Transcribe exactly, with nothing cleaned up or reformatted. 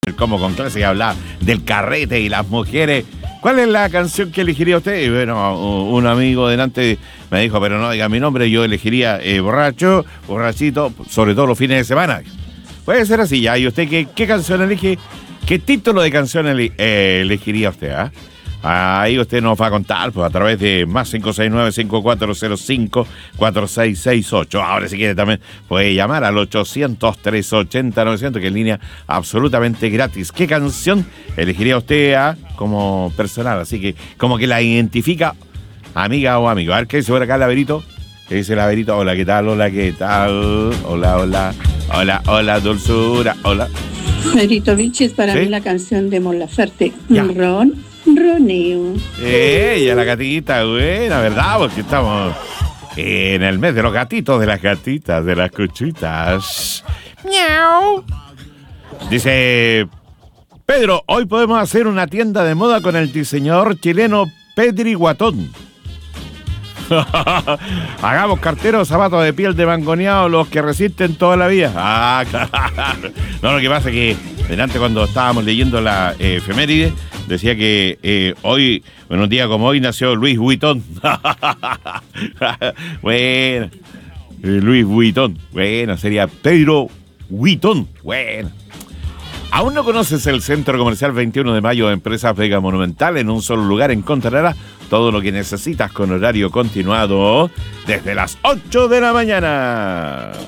como con clase y hablar del carrete y las mujeres. ¿Cuál es la canción que elegiría usted? Y bueno, un amigo delante me dijo, pero no diga mi nombre, yo elegiría eh, borracho, borrachito, sobre todo los fines de semana. Puede ser así ya. ¿Y usted qué, qué canción elige? ¿Qué título de canción ele, eh, elegiría usted? ¿eh? Ahí usted nos va a contar pues, a través de más cinco seis nueve, cinco cuatro cero cinco, cuatro seis seis ocho. Ahora si quiere también puede llamar al ochocientos, trescientos ochenta, novecientos, que es línea absolutamente gratis. ¿Qué canción elegiría usted ¿eh? como personal? Así que como que la identifica amiga o amigo. A ver qué dice por acá el Laverito. ¿Qué dice el Laverito? Hola, ¿qué tal? Hola, ¿qué tal? Hola, hola. Hola, hola, dulzura. Hola. Pedrito Vilches, para ¿sí? mí la canción de Mon Laferte. Ron, Roneo. Ella, la gatita, buena, ¿verdad? Porque estamos en el mes de los gatitos, de las gatitas, de las cuchitas. Miau. Dice Pedro, hoy podemos hacer una tienda de moda con el diseñador chileno Pedri Guatón. Hagamos carteros, zapatos de piel de mangoneado, los que resisten toda la vida. Ah, claro. No, lo que pasa es que delante cuando estábamos leyendo la eh, efeméride, decía que eh, hoy, en un día como hoy, nació Luis Vuitton. Bueno, eh, Luis Vuitton. Bueno, sería Pedro Vuitton. Bueno. ¿Aún no conoces el Centro Comercial veintiuno de Mayo de Empresas Vega Monumental? En un solo lugar encontrarás todo lo que necesitas con horario continuado desde las ocho de la mañana.